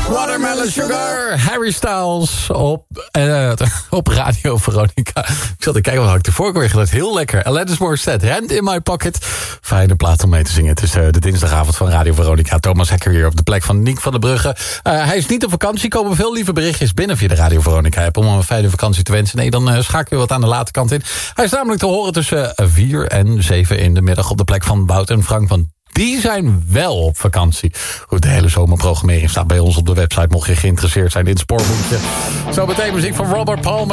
Watermelon Sugar, Harry Styles op Radio Veronica. Ik zat te kijken, wat had ik ervoor weer gedacht. Heel lekker. Alanis Morissette, Hand in My Pocket. Fijne plaat om mee te zingen. Het is de dinsdagavond van Radio Veronica. Thomas Hekker weer op de plek van Niek van der Brugge. Hij is niet op vakantie. Komen veel lieve berichtjes binnen via de Radio Veronica app om een fijne vakantie te wensen. Nee, dan schakel je wat aan de late kant in. Hij is namelijk te horen tussen 4 en 7 in de middag op de plek van Wout en Frank van. Die zijn wel op vakantie. Goed, de hele zomerprogrammering staat bij ons op de website. Mocht je geïnteresseerd zijn in het spoorboekje. Zo meteen muziek van Robert Palmer.